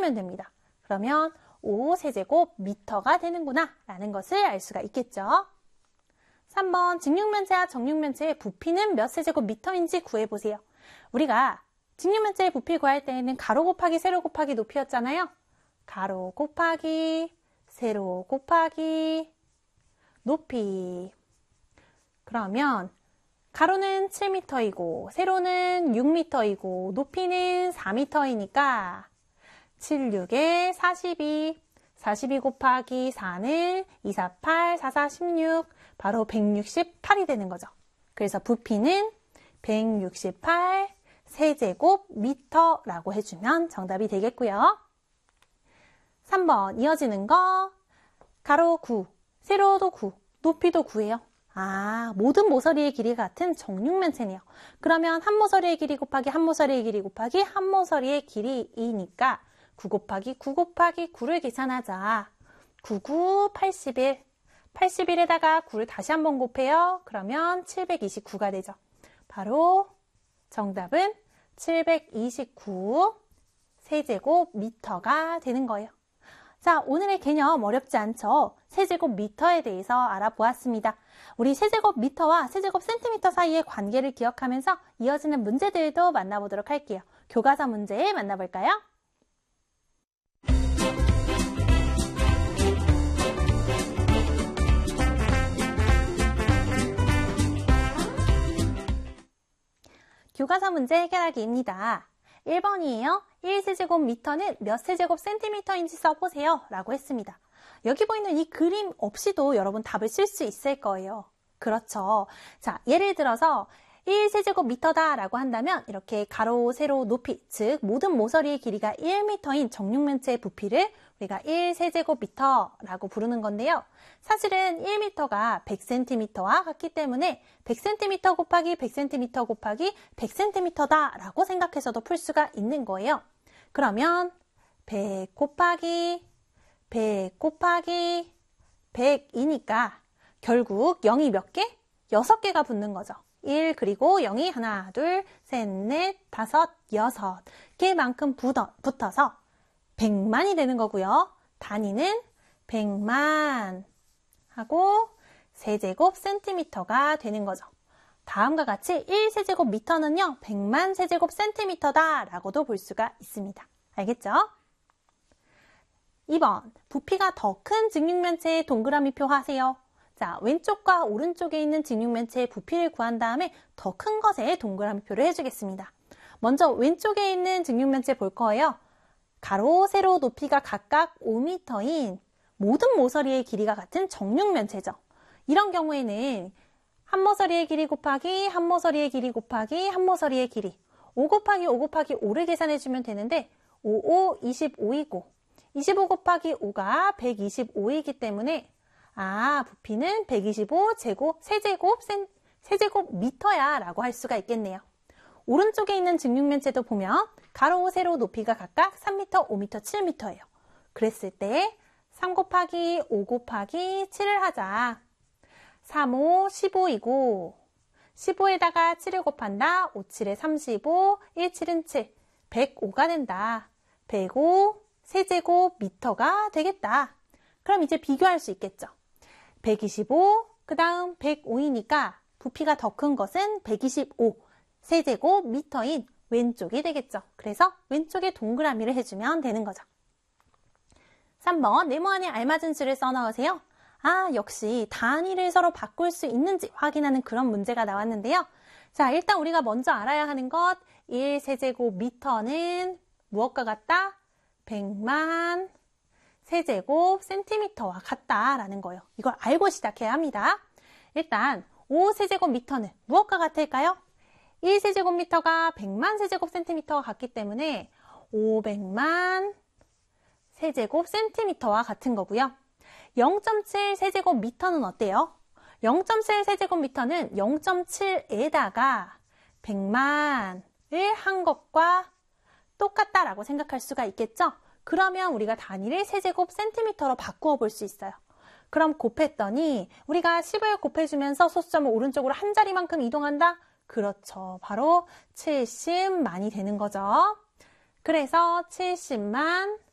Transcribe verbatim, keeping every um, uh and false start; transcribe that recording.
해주면 됩니다. 그러면 오 세제곱미터가 되는구나 라는 것을 알 수가 있겠죠. 삼 번 직육면체와 정육면체의 부피는 몇 세제곱미터인지 구해보세요. 우리가 직육면체의 부피 구할 때에는 가로 곱하기 세로 곱하기 높이였잖아요. 가로 곱하기 세로 곱하기 높이. 그러면 가로는 칠 미터이고 세로는 육 미터이고 높이는 사 미터이니까 칠, 육에 사십이, 사십이 곱하기 사는 이, 사, 팔, 사, 사, 십육, 바로 백육십팔이 되는 거죠. 그래서 부피는 백육십팔 세제곱미터라고 해주면 정답이 되겠고요. 삼 번 이어지는 거 가로 구, 세로도 구, 높이도 구예요. 아, 모든 모서리의 길이가 같은 정육면체네요. 그러면 한 모서리의 길이 곱하기 한 모서리의 길이 곱하기 한 모서리의 길이니까 구 곱하기 구 곱하기 구를 계산하자. 구, 구, 팔십일. 팔십일에다가 구를 다시 한번 곱해요. 그러면 칠백이십구가 되죠. 바로 정답은 칠백이십구 세제곱미터가 되는 거예요. 자, 오늘의 개념 어렵지 않죠? 세제곱미터에 대해서 알아보았습니다. 우리 세제곱미터와 세제곱센티미터 사이의 관계를 기억하면서 이어지는 문제들도 만나보도록 할게요. 교과서 문제 만나볼까요? 교과서 문제 해결하기입니다. 일 번이에요. 일 세제곱미터는 몇 세제곱센티미터인지 써보세요 라고 했습니다. 여기 보이는 이 그림 없이도 여러분 답을 쓸 수 있을 거예요. 그렇죠. 자, 예를 들어서 일 세제곱미터다 라고 한다면 이렇게 가로, 세로, 높이, 즉 모든 모서리의 길이가 일 미터인 정육면체의 부피를 우리가 일 세제곱미터라고 부르는 건데요. 사실은 일 미터가 백 센티미터와 같기 때문에 백 센티미터 곱하기 백 센티미터 곱하기 백 센티미터다 라고 생각해서도 풀 수가 있는 거예요. 그러면 백 곱하기 백 곱하기 백이니까 결국 영이 몇 개? 여섯 개가 붙는 거죠. 일 그리고 영이 하나, 둘, 셋, 넷, 다섯, 여섯 개만큼 붙어, 붙어서 백만이 되는 거고요. 단위는 백만 하고 세제곱 센티미터가 되는 거죠. 다음과 같이 일 세제곱미터는요. 백만 세제곱 센티미터다 라고도 볼 수가 있습니다. 알겠죠? 이 번 부피가 더 큰 직육면체의 동그라미표 하세요. 자, 왼쪽과 오른쪽에 있는 직육면체의 부피를 구한 다음에 더 큰 것에 동그라미표를 해주겠습니다. 먼저 왼쪽에 있는 직육면체 볼 거예요. 가로, 세로, 높이가 각각 오 미터인 모든 모서리의 길이가 같은 정육면체죠. 이런 경우에는 한 모서리의 길이 곱하기 한 모서리의 길이 곱하기 한 모서리의 길이 오 곱하기 오 곱하기 오를 계산해주면 되는데 오, 오, 이십오이고 이십오 곱하기 오가 백이십오이기 때문에 아, 부피는 백이십오 제곱, 세제곱, 센, 세제곱미터야 라고 할 수가 있겠네요. 오른쪽에 있는 직육면체도 보면 가로, 세로, 높이가 각각 삼 미터, 오 미터, 칠 미터예요. 그랬을 때 삼 곱하기 오 곱하기 칠을 하자. 삼, 오, 십오이고 십오에다가 칠을 곱한다. 오, 칠에 삼십오, 일, 칠은 칠, 백오가 된다. 백오 세제곱미터가 되겠다. 그럼 이제 비교할 수 있겠죠. 백이십오, 그 다음 백오이니까 부피가 더 큰 것은 백이십오 세제곱미터인 왼쪽이 되겠죠. 그래서 왼쪽에 동그라미를 해주면 되는 거죠. 삼 번 네모 안에 알맞은 수를 써넣으세요. 아, 역시 단위를 서로 바꿀 수 있는지 확인하는 그런 문제가 나왔는데요. 자, 일단 우리가 먼저 알아야 하는 것 일 세제곱미터는 무엇과 같다? 백만 세제곱 센티미터와 같다라는 거예요. 이걸 알고 시작해야 합니다. 일단 오 세제곱미터는 무엇과 같을까요? 일 세제곱미터가 백만 세제곱 센티미터와 같기 때문에 오백만 세제곱 센티미터와 같은 거고요. 영 점 칠 세제곱미터는 어때요? 영 점 칠 세제곱미터는 영 점 칠에다가 백만을 한 것과 똑같다라고 생각할 수가 있겠죠? 그러면 우리가 단위를 세제곱 센티미터로 바꾸어 볼 수 있어요. 그럼 곱했더니 우리가 십을 곱해주면서 소수점을 오른쪽으로 한 자리만큼 이동한다? 그렇죠. 바로 칠십만이 되는 거죠. 그래서 칠십만